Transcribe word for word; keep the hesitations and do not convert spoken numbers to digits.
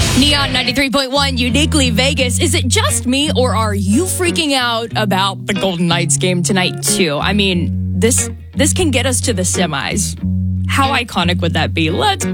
Neon ninety-three point one, uniquely Vegas. Is it just me, or are you freaking out about the Golden Knights game tonight, too? I mean, this this can get us to the semis. How iconic would that be? Let's